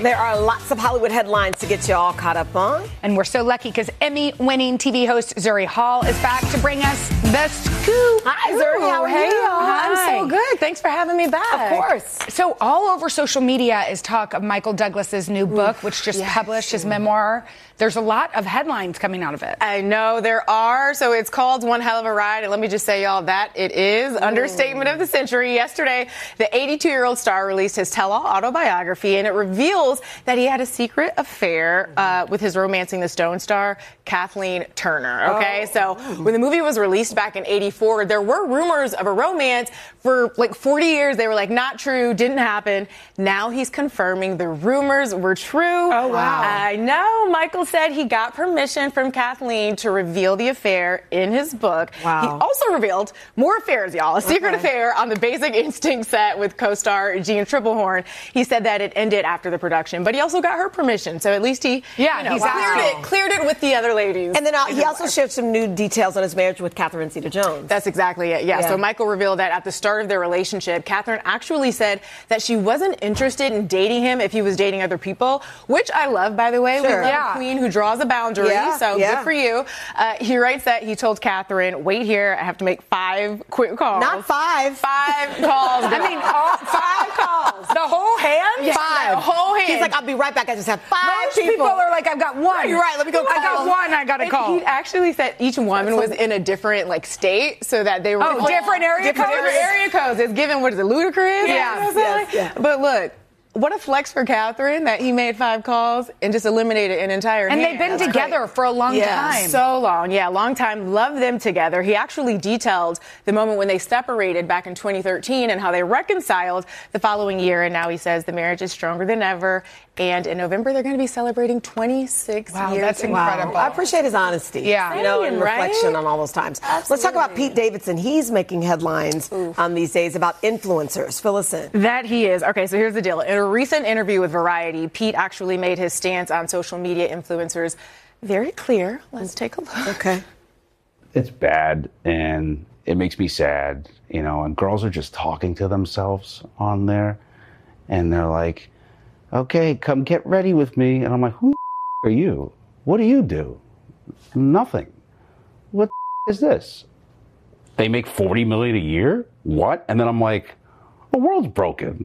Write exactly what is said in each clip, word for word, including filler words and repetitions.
There are lots of Hollywood headlines to get you all caught up on. And we're so lucky because Emmy-winning T V host Zuri Hall is back to bring us the scoop. Hi, Zuri. How are hey, you? Hi. I'm so good. Thanks for having me back. Of course. So all over social media is talk of Michael Douglas's new book, Oof, which just yes. published his memoir. There's a lot of headlines coming out of it. I know there are. So it's called One Hell of a Ride. And let me just say, y'all, that it is. Ooh. Understatement of the century. Yesterday, the eighty-two-year-old star released his tell-all autobiography, and it reveals that he had a secret affair uh, with his Romancing the Stone star, Kathleen Turner. Okay, oh. so when the movie was released back in eighty-four, there were rumors of a romance for like forty years. They were like, not true, didn't happen. Now he's confirming the rumors were true. Oh, wow. I know. Michael said he got permission from Kathleen to reveal the affair in his book. Wow. He also revealed more affairs, y'all. A secret okay. affair on the Basic Instinct set with co-star Jean Triplehorn. He said that it ended after the production, but he also got her permission. So at least he yeah, you know, he's cleared wow. it cleared it with the other ladies. And then uh, he also shared some new details on his marriage with Catherine Zeta-Jones. That's exactly it, yeah. yeah. So Michael revealed that at the start of their relationship, Catherine actually said that she wasn't interested in dating him if he was dating other people, which I love, by the way. Sure. We love yeah. a queen who draws a boundary, yeah. so yeah. good for you. Uh, he writes that he told Catherine, wait here, I have to make five quick calls. Not five. Five calls. I mean, all, five calls. The whole hand? Yeah, five. The whole hand. He's like, I'll be right back. I just have five Most people. people are like, I've got one. You're right. Let me go call. I got one. I got to call. He actually said each woman was in a different like state, so that they were oh, different area different codes. Different area codes. It's given what is it, ludicrous? Yes, yes, yeah. But look. What a flex for Catherine that he made five calls and just eliminated an entire And hand. they've been That's together great. for a long yeah. time. So long. Yeah, long time. Love them together. He actually detailed the moment when they separated back in twenty thirteen and how they reconciled the following year. And now he says the marriage is stronger than ever. And in November, they're going to be celebrating twenty-six wow, years. That's incredible. Wow. I appreciate his honesty. Yeah. You know, and Right? reflection on all those times. Absolutely. Let's talk about Pete Davidson. He's making headlines um, these days about influencers. Fill us in. That he is. Okay, so here's the deal. In a recent interview with Variety, Pete actually made his stance on social media influencers very clear. Let's take a look. Okay. It's bad, and it makes me sad, you know, and girls are just talking to themselves on there, and they're like, okay, come get ready with me. And I'm like, who the are you? What do you do? Nothing. What is this? They make forty million dollars a year? What? And then I'm like, the world's broken.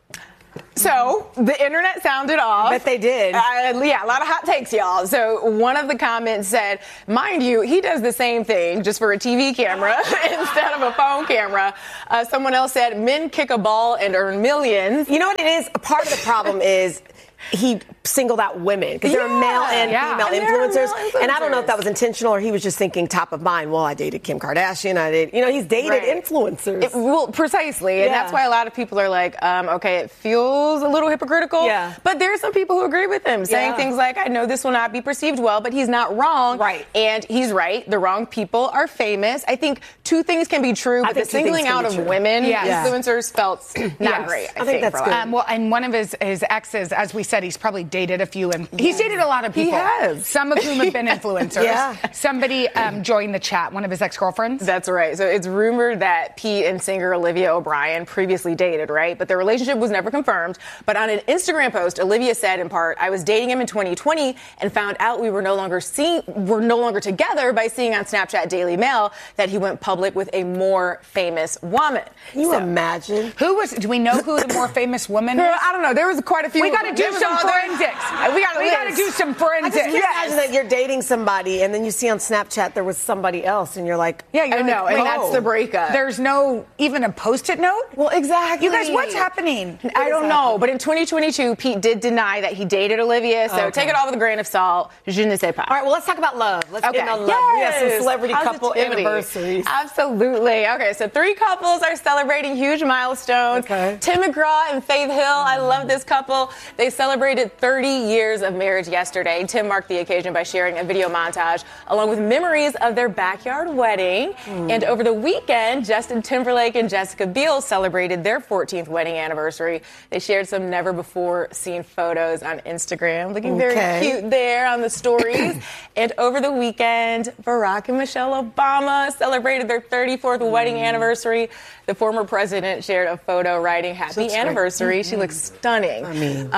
So the internet sounded off. I bet they did. Uh, yeah, a lot of hot takes, y'all. So one of the comments said, mind you, he does the same thing just for a T V camera instead of a phone camera. Uh, someone else said, men kick a ball and earn millions. You know what it is? A part of the problem is he singled out women because there are Yeah. male and Yeah. female And there are influencers. male And I don't know if influencers. that was intentional or he was just thinking top of mind. Well, I dated Kim Kardashian. I did, you know, he's dated Right. influencers. It, well, precisely. And Yeah. that's why a lot of people are like, um, okay, it feels a little hypocritical. Yeah. But there are some people who agree with him, saying Yeah. things like, I know this will not be perceived well, but he's not wrong. Right. And he's right. The wrong people are famous. I think two things can be true, I but the think two things singling can out be of true. women, Yes. Yeah. influencers, felt not Yes. great. I, I think that's for a lot. good. Um, well, and one of his, his exes, as we said, he's probably dated a few, and he's dated a lot of He people. has. Some of whom have been influencers. Yeah. Somebody um, joined the chat, one of his ex-girlfriends. That's right. So it's rumored that Pete and singer Olivia O'Brien previously dated, right? But their relationship was never confirmed. But on an Instagram post, Olivia said in part, I was dating him in twenty twenty and found out we were no longer seeing, were no longer together by seeing on Snapchat Daily Mail that he went public with a more famous woman. Can you So- imagine? Who was, do we know who the more famous woman Girl, is? I don't know. There was quite a few. We got to do There was some all- there- forensics. We got we got to do some I forensics. just can't imagine that you're dating somebody and then you see on Snapchat there was somebody else and you're like, Yeah, you're I know, like, and wait, that's the breakup. There's no even a post-it note? Well, exactly. You guys, what's happening? I don't know, but in twenty twenty-two, Pete did deny that he dated Olivia, so Okay. take it all with a grain of salt. Je ne sais pas. all right, well, let's talk about love. Let's Okay. get on love. We have some Yes. celebrity couple Positivity. anniversaries. Absolutely. Okay, so three couples are celebrating huge milestones. Okay. Tim McGraw and Faith Hill. I love this couple. They celebrated thirty years of marriage yesterday. Tim marked the occasion by sharing a video montage along with memories of their backyard wedding. Mm. And over the weekend, Justin Timberlake and Jessica Biel celebrated their fourteenth wedding anniversary. They shared some never-before-seen photos on Instagram, looking Okay. very cute there on the stories. And over the weekend, Barack and Michelle Obama celebrated their thirty-fourth mm. wedding anniversary. The former president shared a photo writing "Happy That's Anniversary." right. She looks stunning. I mean, um,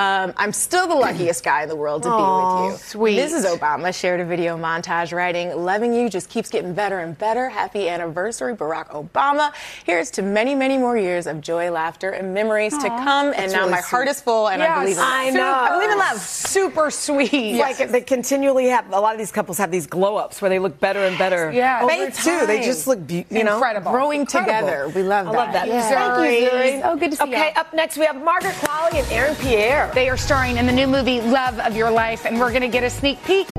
I'm still the luckiest guy in the world to Aww, be with you. sweet. Missus Obama shared a video montage writing, loving you just keeps getting better and better. Happy anniversary, Barack Obama. Here's to many, many more years of joy, laughter, and memories to come. And now really my heart is full, and I believe in I super- know. I believe in love. Super sweet. It's like they continually have, a lot of these couples have these glow ups where they look better and better. Yeah. Over Faith too. They time. just look, be- you know, Incredible. Growing Incredible. together. We love I that. love that. Yeah. Thank you, Zuri. Oh, good to see Okay, y'all. up next we have Margaret Qualley and Aaron Pierre. They are starring in the new movie Love of Your Life, and we're going to get a sneak peek